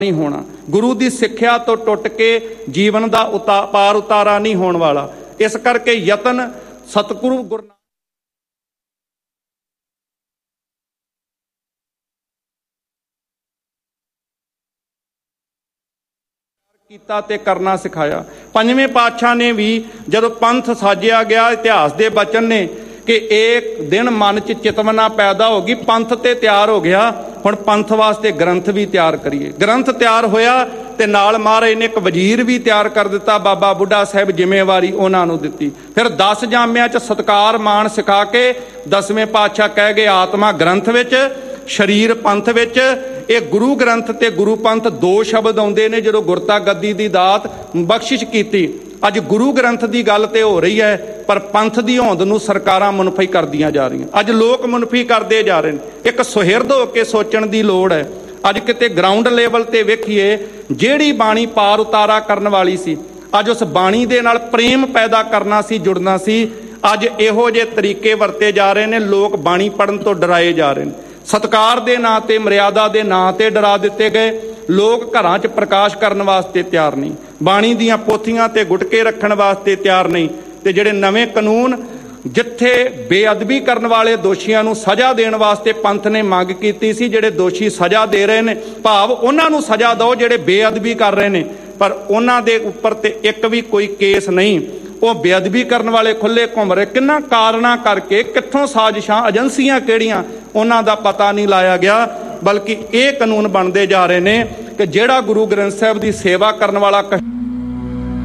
नहीं होना। गुरु की सिक्ख्या तो टुट के जीवन का पार उतारा नहीं होने वाला। इस करके यतन सतगुरु गुरु कीता ते करना सिखाया। पंजवें पातशाह ने भी जदों पंथ साजिया गया, इतिहास के बचन ने कि एक दिन मन च चेतना पैदा होगी, पंथ ते तैयार हो गया, हुण पंथ वास्ते ग्रंथ भी तैयार करिए। ग्रंथ तैयार होया ते नाल महाराज ने एक वजीर भी तैयार कर दिता, बाबा बुढ़ा साहब जिम्मेवारी उन्हां नूं दित्ती। फिर 10 जामिया च सत्कार मान सिखा के 10वें पातशाह कह गए आत्मा ग्रंथ विच, शरीर पंथ विच। ये गुरु ग्रंथ ते गुरु पंथ दो शब्द आउंदे ने जदों गुरता गद्दी दी दात बख्शिश कीती। अज गुरु ग्रंथ की गल तो हो रही है, पर पंथ की होंद नूं सरकारां मुनफी करदियां जा रही। अज लोग मुनफी करते जा रहे हैं। एक सुहिरद हो के सोचण की लोड़ है। अज किते ग्राउंड लेवल ते वेखीए, जिहड़ी बाणी पार उतारा करन वाली सी, अज उस बाणी दे नाल प्रेम पैदा करना सी, जुड़ना सी, अज इहो जे तरीके वरते जा रहे हैं। लोग बाणी पढ़न तो डराए जा रहे हैं। सत्कार दे नां ते मर्यादा दे नां ते डरा दिते गए। लोग घरां च प्रकाश करन वास्ते तैयार नहीं, बाणी दीआं पोथियां ते गुटके रखण वास्ते तैयार नहीं। ते जिहड़े नवें कानून जिथे बेअदबी करन वाले दोषियां नूं सज़ा देण वास्ते पंथ ने मंग कीती सी, जिहड़े दोषी सज़ा दे रहे ने, भाव उन्हां नूं सज़ा दो जिहड़े बेअदबी कर रहे ने, पर उन्हां दे उपर ते एक भी कोई केस नहीं। वो बेअदबी करने वाले खुले घूम रहे। किन्ना कारणा करके, कित्थों साजिशां, एजेंसियां किहड़ियां, उन्हां दा पता नहीं लाया गया। बल्कि ये कानून बनते जा रहे हैं कि जिहड़ा गुरु ग्रंथ साहिब की सेवा करने वाला